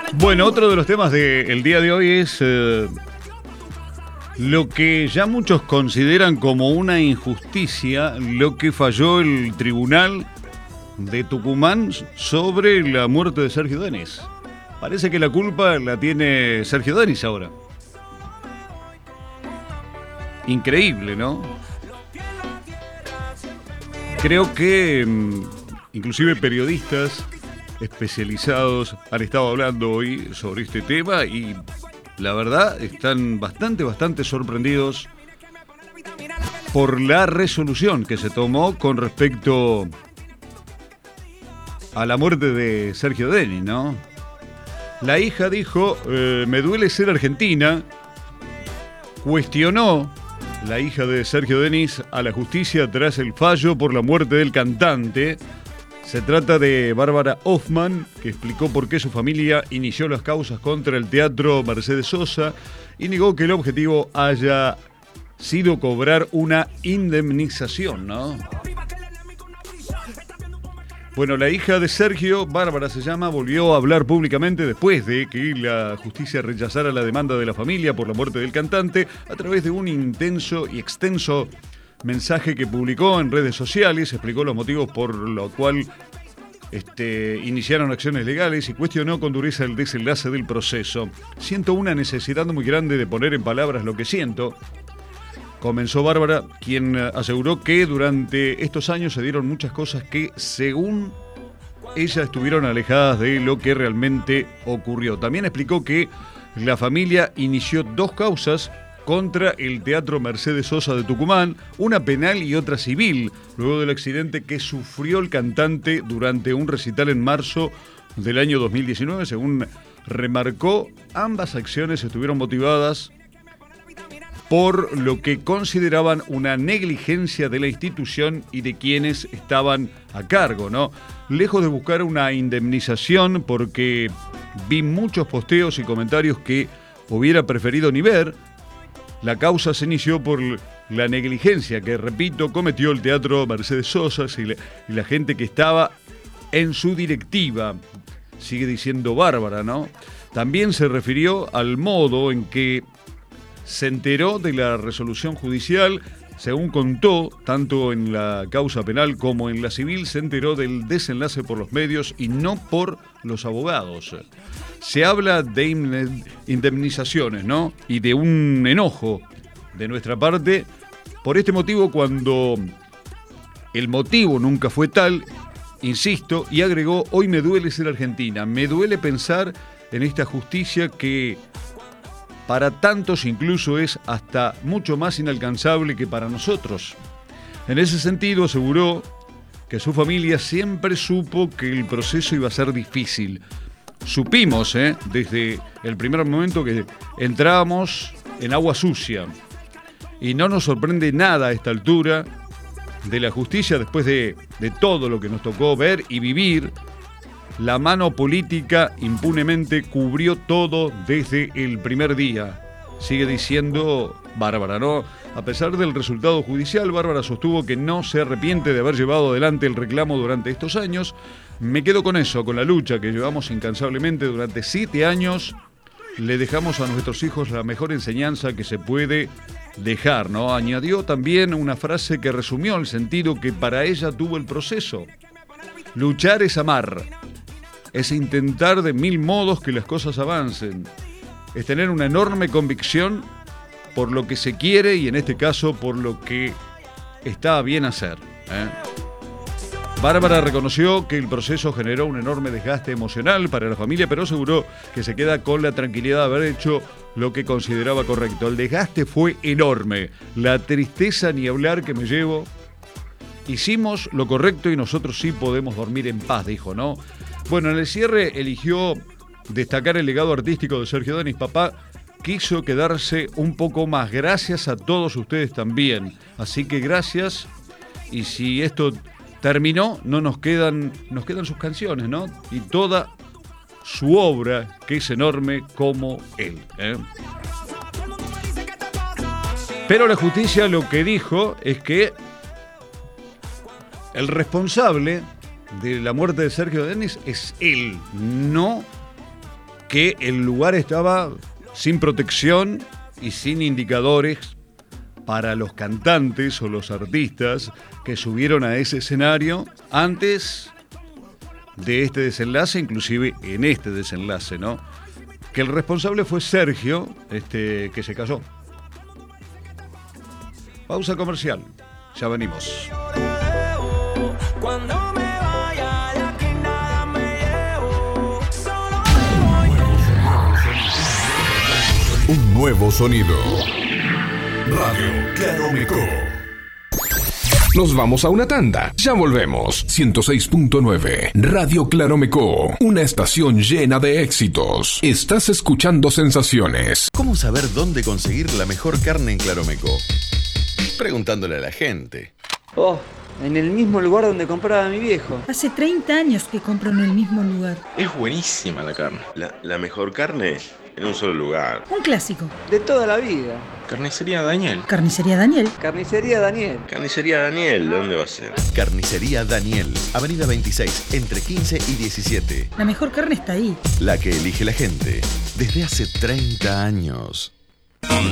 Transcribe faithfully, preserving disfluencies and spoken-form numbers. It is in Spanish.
Bueno, otro de los temas del día de hoy es eh, lo que ya muchos consideran como una injusticia, lo que falló el tribunal de Tucumán sobre la muerte de Sergio Denis. Parece que la culpa la tiene Sergio Denis ahora. Increíble, ¿no? Creo que inclusive periodistas especializados han estado hablando hoy sobre este tema y la verdad están bastante, bastante sorprendidos por la resolución que se tomó con respecto a la muerte de Sergio Denis, ¿no? La hija dijo, eh, me duele ser argentina, cuestionó la hija de Sergio Denis a la justicia tras el fallo por la muerte del cantante. Se trata de Bárbara Hoffman, que explicó por qué su familia inició las causas contra el Teatro Mercedes Sosa y negó que el objetivo haya sido cobrar una indemnización, ¿no? Bueno, la hija de Sergio, Bárbara se llama, volvió a hablar públicamente después de que la justicia rechazara la demanda de la familia por la muerte del cantante a través de un intenso y extenso mensaje que publicó en redes sociales. Explicó los motivos por los cuales este, iniciaron acciones legales y cuestionó con dureza el desenlace del proceso. Siento una necesidad muy grande de poner en palabras lo que siento, comenzó Bárbara, quien aseguró que durante estos años se dieron muchas cosas que, según ella, estuvieron alejadas de lo que realmente ocurrió. También explicó que la familia inició dos causas contra el Teatro Mercedes Sosa de Tucumán, una penal y otra civil, luego del accidente que sufrió el cantante durante un recital en marzo del año dos mil diecinueve. Según remarcó, ambas acciones estuvieron motivadas por lo que consideraban una negligencia de la institución y de quienes estaban a cargo, ¿no? Lejos de buscar una indemnización, porque vi muchos posteos y comentarios que hubiera preferido ni ver, la causa se inició por la negligencia que, repito, cometió el Teatro Mercedes Sosa y la, y la gente que estaba en su directiva, sigue diciendo Bárbara, ¿no? También se refirió al modo en que se enteró de la resolución judicial. Según contó, tanto en la causa penal como en la civil, se enteró del desenlace por los medios y no por los abogados. Se habla de indemnizaciones, ¿no? Y de un enojo de nuestra parte por este motivo, cuando el motivo nunca fue tal, insisto, y agregó, hoy me duele ser argentina, me duele pensar en esta justicia que para tantos incluso es hasta mucho más inalcanzable que para nosotros. En ese sentido aseguró que su familia siempre supo que el proceso iba a ser difícil. Supimos, ¿eh? desde el primer momento que entrábamos en agua sucia. Y no nos sorprende nada a esta altura de la justicia, después de, de todo lo que nos tocó ver y vivir. La mano política impunemente cubrió todo desde el primer día, sigue diciendo Bárbara, ¿no? A pesar del resultado judicial, Bárbara sostuvo que no se arrepiente de haber llevado adelante el reclamo durante estos años. Me quedo con eso, con la lucha que llevamos incansablemente durante siete años. Le dejamos a nuestros hijos la mejor enseñanza que se puede dejar, ¿no? Añadió también una frase que resumió el sentido que para ella tuvo el proceso. Luchar es amar. Es intentar de mil modos que las cosas avancen. Es tener una enorme convicción por lo que se quiere y en este caso por lo que está bien hacer, ¿eh? Bárbara reconoció que el proceso generó un enorme desgaste emocional para la familia, pero aseguró que se queda con la tranquilidad de haber hecho lo que consideraba correcto. El desgaste fue enorme. La tristeza ni hablar que me llevo. Hicimos lo correcto y nosotros sí podemos dormir en paz, dijo, ¿no? Bueno, en el cierre eligió destacar el legado artístico de Sergio Denis. Papá quiso quedarse un poco más. Gracias a todos ustedes también. Así que gracias. Y si esto terminó, no nos quedan, nos quedan sus canciones, ¿no? Y toda su obra, que es enorme como él, ¿eh? Pero la justicia lo que dijo es que el responsable de la muerte de Sergio Denis es él, no que el lugar estaba sin protección y sin indicadores para los cantantes o los artistas que subieron a ese escenario antes de este desenlace, inclusive en este desenlace, ¿no? Que el responsable fue Sergio, este, que se cayó. Pausa comercial, ya venimos. Cuando me vaya de aquí nada me llevo. Solo Un nuevo sonido. Radio Claromeco. Nos vamos a una tanda. Ya volvemos. ciento seis punto nueve. Radio Claromeco. Una estación llena de éxitos. Estás escuchando Sensaciones. ¿Cómo saber dónde conseguir la mejor carne en Claromeco? Preguntándole a la gente. Oh, en el mismo lugar donde compraba mi viejo. Hace treinta años que compro en el mismo lugar. Es buenísima la carne. La, la mejor carne en un solo lugar. Un clásico. De toda la vida. Carnicería Daniel. Carnicería Daniel. Carnicería Daniel. Carnicería Daniel, ¿de dónde va a ser? Carnicería Daniel, Avenida veintiséis, entre quince y diecisiete. La mejor carne está ahí. La que elige la gente desde hace treinta años.